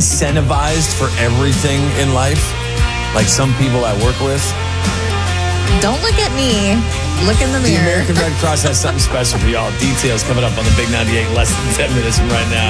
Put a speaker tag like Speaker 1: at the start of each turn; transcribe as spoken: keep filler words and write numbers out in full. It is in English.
Speaker 1: incentivized for everything in life, like some people I work with.
Speaker 2: Don't look at me. Look in the
Speaker 1: The
Speaker 2: mirror.
Speaker 1: American Red Cross has something special for y'all. Details coming up on the Big ninety-eight, less than ten minutes from right now.